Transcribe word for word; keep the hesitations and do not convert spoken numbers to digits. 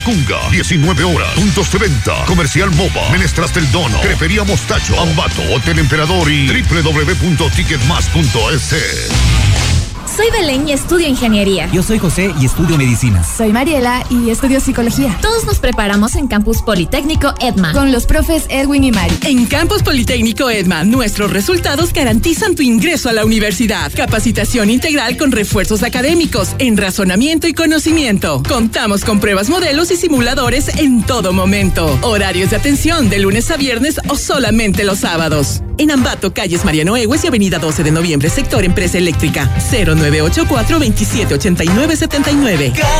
Cunga, diecinueve horas, puntos de venta, Comercial Moba, Menestras del Dono, Crepería Mostacho, Ambato, Hotel Emperador y doble u doble u doble u punto ticketmas punto es. Soy Belén y estudio ingeniería. Yo soy José y estudio medicina. Soy Mariela y estudio psicología. Todos nos preparamos en Campus Politécnico Edma con los profes Edwin y Mari. En Campus Politécnico Edma, nuestros resultados garantizan tu ingreso a la universidad. Capacitación integral con refuerzos académicos en razonamiento y conocimiento. Contamos con pruebas modelos y simuladores en todo momento. Horarios de atención de lunes a viernes o solamente los sábados. En Ambato, calles Mariano Egues y avenida doce de noviembre, sector Empresa Eléctrica, cero nueve ocho cuatro, veintisiete ochenta y nueve setenta y nueve.